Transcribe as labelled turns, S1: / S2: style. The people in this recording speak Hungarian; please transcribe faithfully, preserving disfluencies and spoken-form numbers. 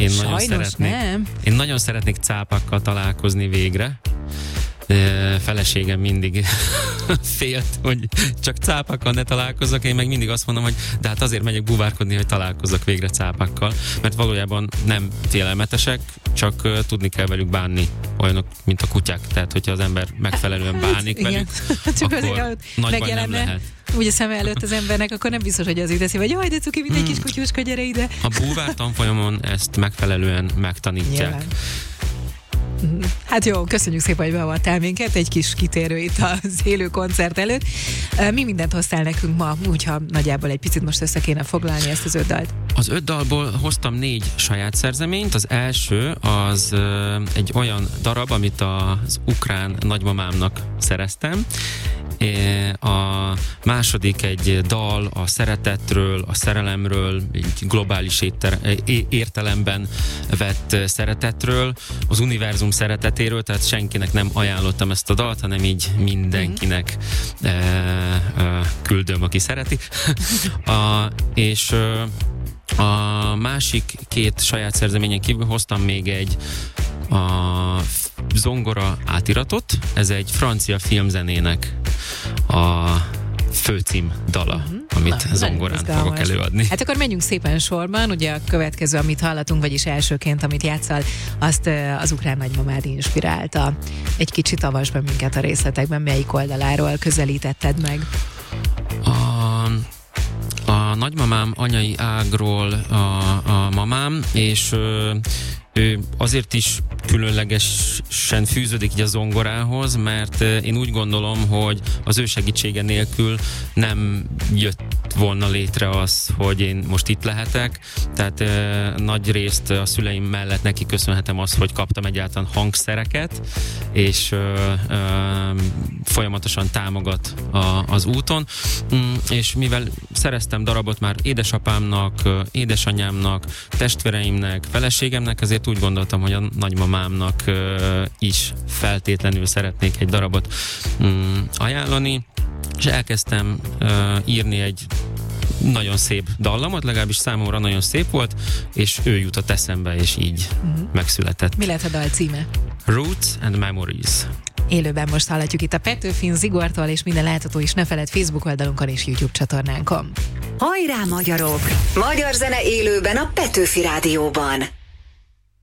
S1: Én
S2: Sajnos
S1: nagyon szeretnék,
S2: nem.
S1: Én nagyon szeretnék cápakkal találkozni végre. Feleségem mindig félt, hogy csak cápakkal ne találkozok, én meg mindig azt mondom, hogy de hát azért megyek buvárkodni, hogy találkozok végre cápakkal, mert valójában nem félelmetesek, csak uh, tudni kell velük bánni, olyanok, mint a kutyák, tehát hogyha az ember megfelelően bánik velük,
S2: csak
S1: akkor nagyban nem lehet.
S2: Úgy a szem előtt az embernek, akkor nem biztos, hogy az teszi, vagy jaj, de cuki, mint egy kis kutyuska, gyere ide.
S1: A búvár tanfolyamon ezt megfelelően megtanítják.
S2: Nyilván. Hát jó, köszönjük szépen, hogy beavattál minket, egy kis kitérő itt az élő koncert előtt. Mi mindent hoztál nekünk ma, úgyha nagyjából egy picit most össze kéne foglalni ezt az öt dalt?
S1: Az öt dalból hoztam négy saját szerzeményt. Az első az egy olyan darab, amit az ukrán nagymamámnak szereztem. A második egy dal a szeretetről, a szerelemről, egy globális értelemben vett szeretetről, az univerzum szeretetéről, tehát senkinek nem ajánlottam ezt a dalt, hanem így mindenkinek mm. e, e, küldöm, aki szereti. a, és a másik két saját szerzeményen kívül hoztam még egy a zongora átiratot, ez egy francia filmzenének a főcím dala, uh-huh. amit Na, zongorán fogok előadni.
S2: Hát akkor menjünk szépen sorban, ugye a következő, amit hallatunk, vagyis elsőként, amit játszal, azt az ukrán nagymamád inspirálta. Egy kicsit avasd be minket a részletekben, melyik oldaláról közelítetted meg?
S1: A, a nagymamám anyai ágról a, a mamám, és ő azért is különlegesen fűződik így a zongorához, mert én úgy gondolom, hogy az ő segítsége nélkül nem jött volna létre az, hogy én most itt lehetek. Tehát eh, nagy részt a szüleim mellett neki köszönhetem azt, hogy kaptam egyáltalán hangszereket, és eh, eh, folyamatosan támogat a, az úton. Mm, és mivel szereztem darabot már édesapámnak, édesanyámnak, testvéreimnek, feleségemnek, azért úgy gondoltam, hogy a nagymamámnak uh, is feltétlenül szeretnék egy darabot um, ajánlani, és elkezdtem uh, írni egy nagyon szép dallamot, legalábbis számomra nagyon szép volt, és ő jutott eszembe, és így uh-huh. megszületett.
S2: Mi lett a dal címe?
S1: Roots and Memories.
S2: Élőben most hallhatjuk itt a Petőfin Zigortól, és minden látható is ne feledd Facebook oldalunkon és YouTube csatornánkon.
S3: Hajrá magyarok! Magyar zene élőben a Petőfi Rádióban.